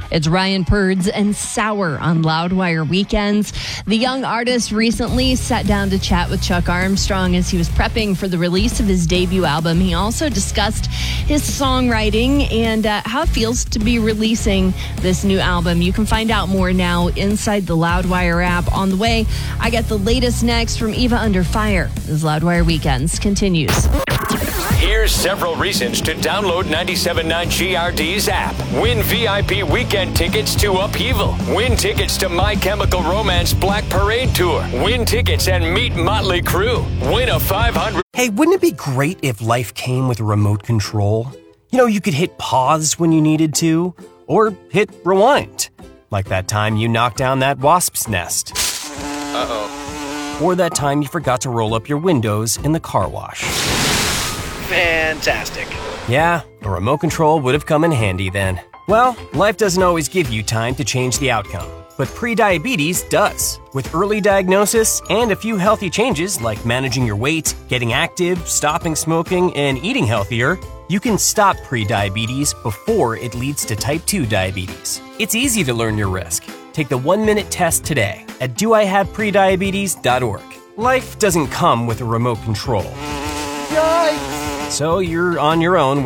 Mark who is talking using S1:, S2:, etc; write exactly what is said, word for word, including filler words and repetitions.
S1: It's Ryan Purds and Sour on Loudwire Weekends. The young artist recently sat down to chat with Chuck Armstrong as he was prepping for the release of his debut album. He also discussed his songwriting and uh, how it feels to be releasing this new album. You can find out more now inside the Loudwire app. On the way, I got the latest next from Eva Under Fire as Loudwire Weekends continues.
S2: Here's several reasons to download ninety-seven point nine G R D's app. Win V I P weekend tickets to Upheaval. Win tickets to My Chemical Romance Black Parade Tour. Win tickets and meet Motley Crue. Win a five hundred...
S3: Hey, wouldn't it be great if life came with a remote control? You know, you could hit pause when you needed to, or hit rewind. Like that time you knocked down that wasp's nest.
S4: Uh-oh.
S3: Or that time you forgot to roll up your windows in the car wash.
S4: Fantastic.
S3: Yeah, a remote control would have come in handy then. Well, life doesn't always give you time to change the outcome, but prediabetes does. With early diagnosis and a few healthy changes like managing your weight, getting active, stopping smoking, and eating healthier, you can stop prediabetes before it leads to type two diabetes. It's easy to learn your risk. Take the one-minute test today at do I have prediabetes dot org. Life doesn't come with a remote control.
S4: Yikes!
S3: So you're on your own